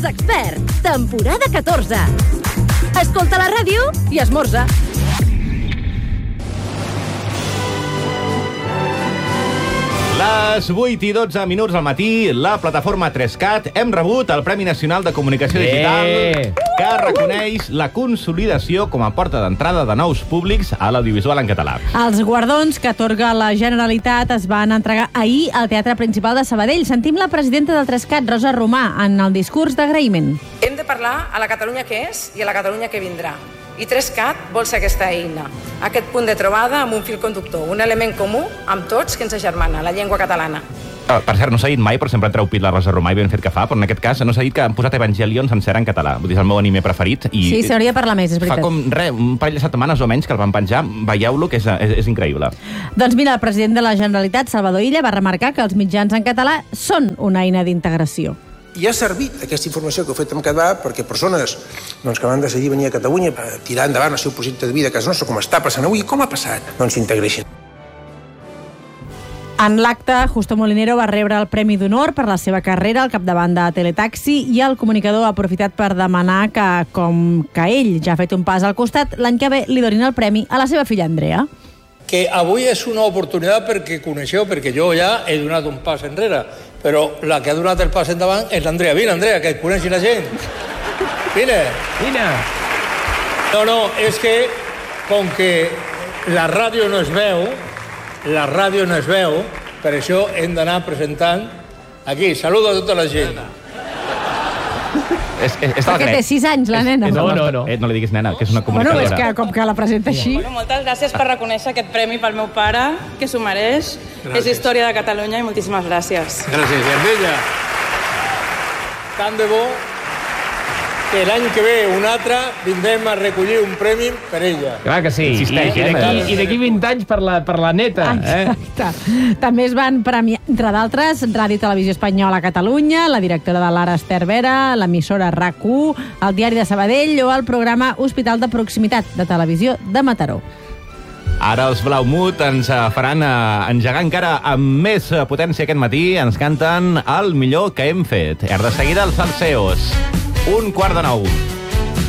l'expert, temporada 14. Escolta la ràdio i esmorza. Les 8 i 12 minuts al matí, la plataforma 3CAT hem rebut el Premi Nacional de Comunicació Digital que reconeix la consolidació com a porta d'entrada de nous públics a l'audiovisual en català. Els guardons que atorga la Generalitat es van entregar ahir al Teatre Principal de Sabadell. Sentim la presidenta del 3CAT, Rosa Romà, en el discurs d'agraïment. Hem de parlar a la Catalunya que és i a la Catalunya que vindrà. I 3CAT vol ser aquesta eina, aquest punt de trobada amb un fil conductor, un element comú amb tots que ens agermana, la llengua catalana. Per cert, no s'ha dit mai, però sempre treu pit la Rosa Romà i ben fet que fa, però en aquest cas no s'ha dit que han posat Evangelion sencer en català. Vull dir, és el meu anime preferit. I sí, s'hauria de parlar més, és veritat. Fa com, un parell de setmanes o menys que el van penjar. Veieu-lo, que és increïble. Doncs mira, el president de la Generalitat, Salvador Illa, va remarcar que els mitjans en català són una eina d'integració. I ha servit aquesta informació que heu fet en català perquè persones que van decidir venir a Catalunya a tirar endavant el seu projecte de vida a casa nostra, com està passant avui, com ha passat, s'integreixin. En l'acte, Justo Molinero va rebre el Premi d'Honor per la seva carrera al capdavant de Teletaxi i el comunicador ha aprofitat per demanar que, com que ell ja ha fet un pas al costat, l'any que ve li donin el premi a la seva filla Andrea. Que avui és una oportunitat perquè coneixeu, perquè jo ja he donat un pas enrere, però la que ha donat el pas endavant és l'Andrea. Vine, Andrea, que et coneixi la gent. Vine. Vine. No, és que com que la ràdio no es veu, per això hem d'anar presentant aquí. Saludo a tota la gent. Perquè té 6 anys, la nena. No li diguis nena, que és una comunicadora. Bueno, és que com que la presenta així... Moltes gràcies per reconèixer aquest premi pel meu pare, que s'ho mereix. És història de Catalunya i moltíssimes gràcies. Gràcies, i amb ella. Tant de bo que l'any que ve un altre vindrem a recollir un premi per ella. Clar que sí. I d'aquí 20 anys per la neta. Exacte. També es van premiar, entre d'altres, Ràdio i Televisió Espanyola a Catalunya, la directora de l'Ara Esther Vera, l'emissora RAC1, el Diari de Sabadell o el programa Hospital de Proximitat de Televisió de Mataró. Ara els Blaumut ens faran engegar encara amb més potència aquest matí. Ens canten el millor que hem fet. De seguida els Salseos. 8:45.